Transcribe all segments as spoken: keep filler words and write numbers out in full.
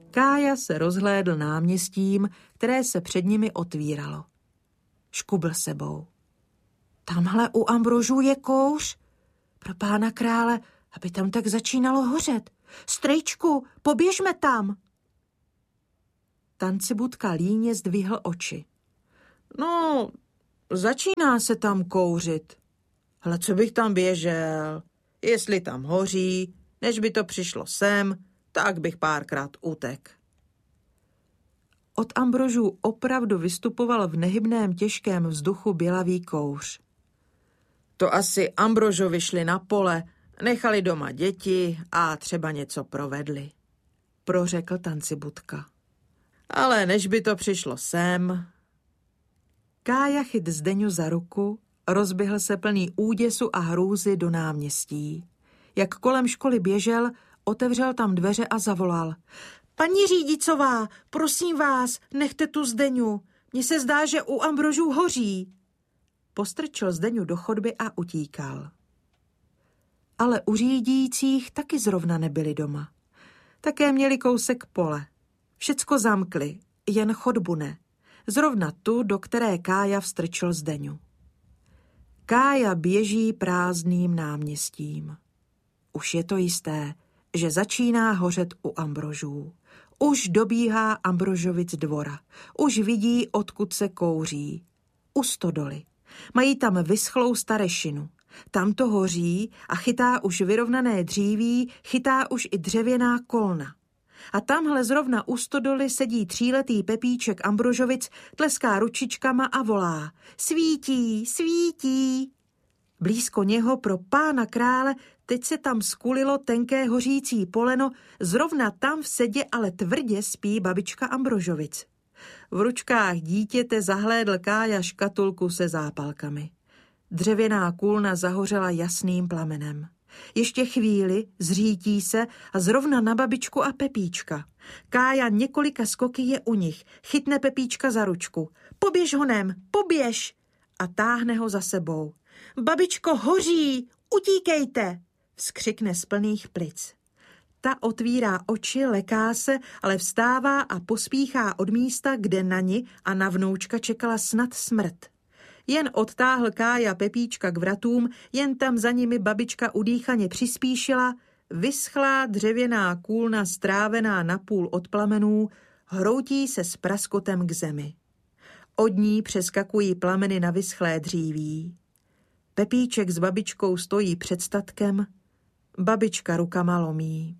Kája se rozhlédl náměstím, které se před nimi otvíralo. Škubl sebou. Tamhle u Ambrožů je kouř. Pro pána krále, aby tam tak začínalo hořet. Strejčku, poběžme tam. Tancibudka líně zdvihl oči. No, začíná se tam kouřit. Ale co bych tam běžel? Jestli tam hoří, než by to přišlo sem, tak bych párkrát utek. Od Ambrožů opravdu vystupoval v nehybném těžkém vzduchu bělavý kouř. To asi Ambrožovi šli na pole, nechali doma děti a třeba něco provedli, prořekl Tancibudka. Ale než by to přišlo sem... Kája chyt Zdeňu za ruku, rozběhl se plný úděsu a hrůzy do náměstí. Jak kolem školy běžel, otevřel tam dveře a zavolal. Paní Řídicová, prosím vás, nechte tu Zdeňu. Mně se zdá, že u Ambrožů hoří. Postrčil Zdeňu do chodby a utíkal. Ale u řídících taky zrovna nebyli doma. Také měli kousek pole. Všecko zamkli, jen chodbu ne. Zrovna tu, do které Kája vstrčil Zdeňu. Kája běží prázdným náměstím. Už je to jisté, že začíná hořet u Ambrožů. Už dobíhá Ambrožovic dvora. Už vidí, odkud se kouří. U stodoly. Mají tam vyschlou starešinu. Tam to hoří a chytá už vyrovnané dříví, chytá už i dřevěná kolna. A tamhle zrovna u stodoly sedí tříletý Pepíček Ambrožovic, tleská ručičkama a volá. Svítí, svítí. Blízko něho pro pána krále teď se tam skulilo tenké hořící poleno, zrovna tam v sedě ale tvrdě spí babička Ambrožovic. V ručkách dítěte zahlédl Kája škatulku se zápalkami. Dřevěná kůlna zahořela jasným plamenem. Ještě chvíli zřítí se a zrovna na babičku a Pepíčka. Kája několika skoky je u nich, chytne Pepíčka za ručku. Poběž honem, poběž! A táhne ho za sebou. Babičko, hoří, utíkejte! Vzkřikne z plných plic. Ta otvírá oči, leká se, ale vstává a pospíchá od místa, kde na ni a na vnoučka čekala snad smrt. Jen odtáhl Kája Pepíčka k vratům, jen tam za nimi babička udýchaně přispíšila, vyschlá dřevěná kůlna strávená napůl od plamenů, hroutí se s praskotem k zemi. Od ní přeskakují plameny na vyschlé dříví. Pepíček s babičkou stojí před statkem, babička rukama lomí.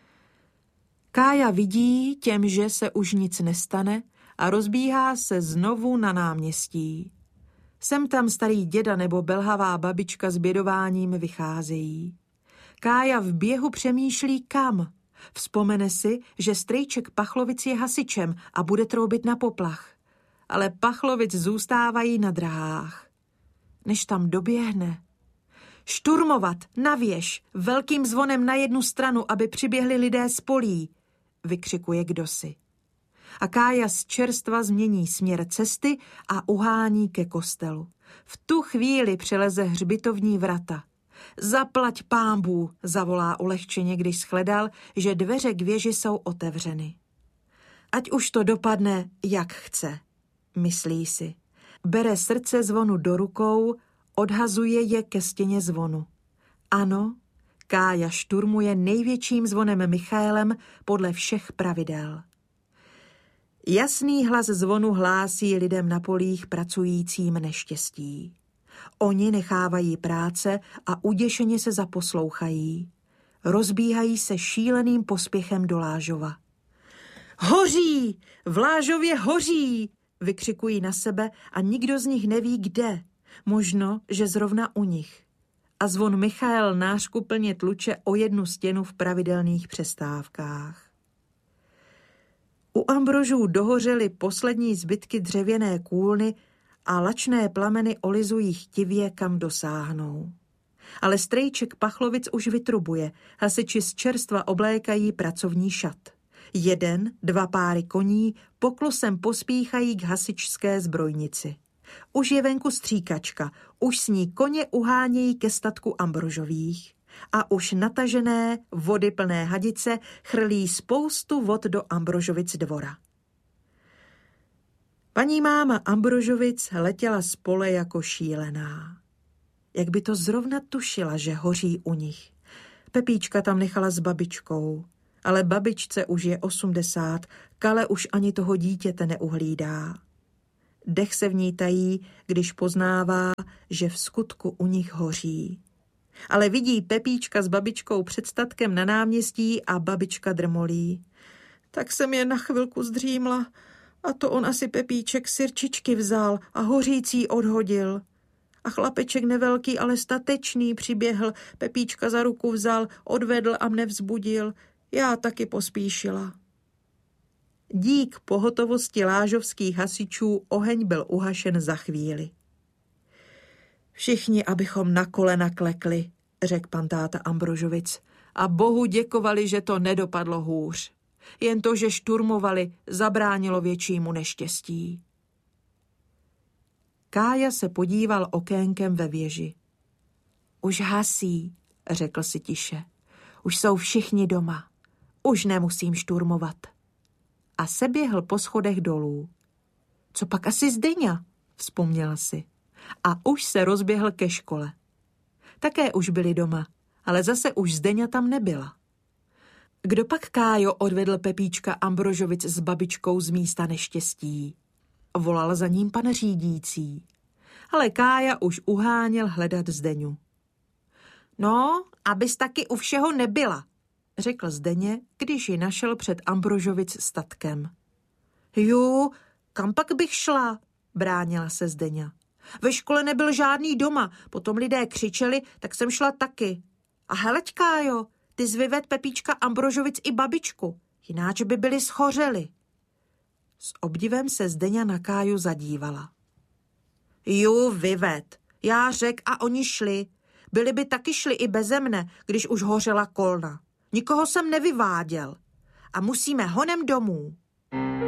Kája vidí těm, že se už nic nestane a rozbíhá se znovu na náměstí. Sem tam starý děda nebo belhavá babička s bědováním vycházejí. Kája v běhu přemýšlí kam. Vzpomene si, že strejček Pachlovic je hasičem a bude troubit na poplach. Ale Pachlovic zůstávají na drahách. Než tam doběhne. Šturmovat, navěž, velkým zvonem na jednu stranu, aby přiběhli lidé z polí, vykřikuje kdosi. A Kája z čerstva změní směr cesty a uhání ke kostelu. V tu chvíli přeleze hřbitovní vrata. Zaplať pánbů, zavolá ulehčeně, když shledal, že dveře k věži jsou otevřeny. Ať už to dopadne, jak chce, myslí si. Bere srdce zvonu do rukou, odhazuje je ke stěně zvonu. Ano, Kája šturmuje největším zvonem Michaelem podle všech pravidel. Jasný hlas zvonu hlásí lidem na polích pracujícím neštěstí. Oni nechávají práce a uděšeně se zaposlouchají. Rozbíhají se šíleným pospěchem do Lážova. Hoří! V Lážově hoří! Vykřikují na sebe a nikdo z nich neví kde. Možno, že zrovna u nich. A zvon Michael nářkuplně tluče o jednu stěnu v pravidelných přestávkách. U Ambrožů dohořely poslední zbytky dřevěné kůlny a lačné plameny olizují chtivě, kam dosáhnou. Ale strejček Pachlovic už vytrubuje, hasiči z čerstva oblékají pracovní šat. Jeden, dva páry koní poklosem pospíchají k hasičské zbrojnici. Už je venku stříkačka, už s ní koně uhánějí ke statku Ambrožových. a už natažené vody plné hadice chrlí spoustu vod do Ambrožovic dvora. Paní máma Ambrožovic letěla z pole jako šílená. Jak by to zrovna tušila, že hoří u nich. Pepíčka tam nechala s babičkou, ale babičce už je osmdesát, Kale už ani toho dítěte neuhlídá. Dech se v ní tají, když poznává, že v skutku u nich hoří. Ale vidí Pepíčka s babičkou před statkem na náměstí a babička drmolí. Tak jsem je na chvilku zdřímla a to on asi Pepíček sirčičky vzal a hořící odhodil. A chlapeček nevelký, ale statečný přiběhl, Pepíčka za ruku vzal, odvedl a mne vzbudil. Já taky pospíšila. Dík pohotovosti lážovských hasičů oheň byl uhašen za chvíli. Všichni, abychom na kolena klekli, řekl pan táta Ambrožovic, a Bohu děkovali, že to nedopadlo hůř. Jen to, že šturmovali, zabránilo většímu neštěstí. Kája se podíval okénkem ve věži. Už hasí, řekl si tiše. Už jsou všichni doma. Už nemusím šturmovat. A seběhl po schodech dolů. Co pak asi Zdeňa, vzpomněla si. A už se rozběhl ke škole. Také už byli doma, ale zase už Zdeňa tam nebyla. Kdo pak, Kájo, odvedl Pepíčka Ambrožovic s babičkou z místa neštěstí? Volal za ním pan řídící. Ale Kája už uháněl hledat Zdeňu. No, abys taky u všeho nebyla, řekl Zdeně, když ji našel před Ambrožovic statkem. Ju, kam pak bych šla, bránila se Zdeňa. Ve škole nebyl žádný doma, potom lidé křičeli, tak jsem šla taky. A heleď, Kájo, ty zvyved Pepíčka Ambrožovic i babičku, jináč by byli schořeli. S obdivem se Zdeňa na Káju zadívala. Ju, vyved, já řek a oni šli. Byli by taky šli i beze mne, když už hořela kolna. Nikoho jsem nevyváděl. A musíme honem domů.